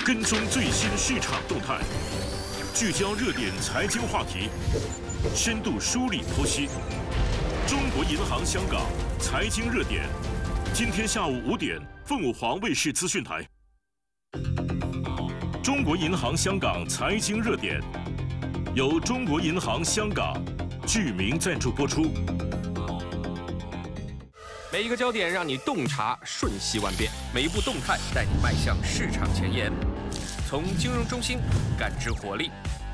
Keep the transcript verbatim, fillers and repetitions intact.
跟踪最新市场动态，聚焦热点财经话题，深度梳理剖析。中国银行香港财经热点，今天下午五点，凤凰卫视资讯台。中国银行香港财经热点，由中国银行香港巨名赞助播出。 每一个焦点让你洞察瞬息万变，每一步动态带你迈向市场前沿。从金融中心感知活力，